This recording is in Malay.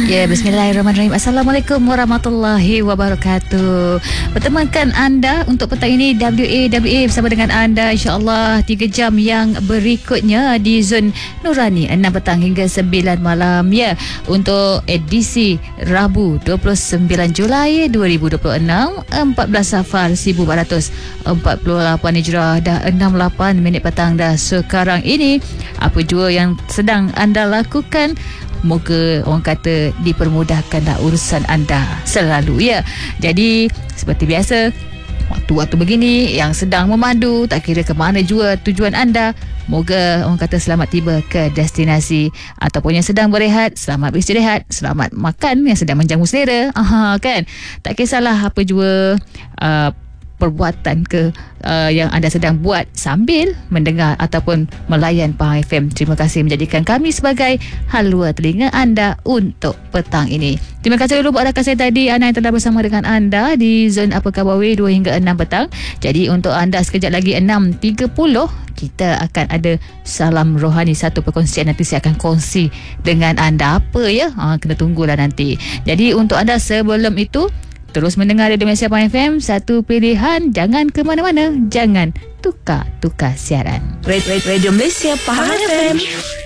Ya, bismillahirrahmanirrahim. Assalamualaikum warahmatullahi wabarakatuh. Bertemankan anda untuk petang ini WA bersama dengan anda insya-Allah 3 jam yang berikutnya di Zon Nurani 6 petang hingga 9 malam ya. Untuk edisi Rabu 29 Julai 2026 14 Safar 1448 Hijrah dah 6:08 minit petang dah sekarang ini. Apa jua yang sedang anda lakukan, moga orang kata dipermudahkanlah urusan anda selalu ya. Jadi seperti biasa, waktu-waktu begini yang sedang memandu, tak kira ke mana jua tujuan anda, moga orang kata selamat tiba ke destinasi. Ataupun yang sedang berehat, selamat beristirahat, selamat makan yang sedang menjamu selera. Kan, tak kisahlah apa jua perbuatan ke yang anda sedang buat sambil mendengar ataupun melayan Pahang FM. Terima kasih menjadikan kami sebagai halua telinga anda untuk petang ini. Terima kasih dulu buat rakan saya tadi, Ana, yang telah bersama dengan anda di Zon Apa Khabar 2 hingga 6 petang. Jadi untuk anda sekejap lagi 6.30 kita akan ada salam rohani, satu perkongsian nanti saya akan kongsi dengan anda apa ya. Kena tunggulah nanti. Jadi untuk anda sebelum itu, terus mendengar Radio Malaysia Pahang FM, satu pilihan, jangan ke mana-mana, jangan tukar siaran. Radio Malaysia Pahang FM.